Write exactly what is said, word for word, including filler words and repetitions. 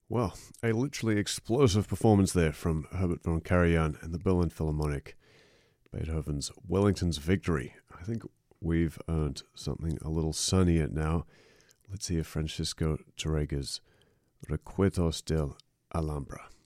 Well, a literally explosive performance there from Herbert von Karajan and the Berlin Philharmonic. Beethoven's Wellington's Victory. I think we've earned something a little sunnier now. Let's hear Francisco Tárrega's Recuerdos del Alhambra.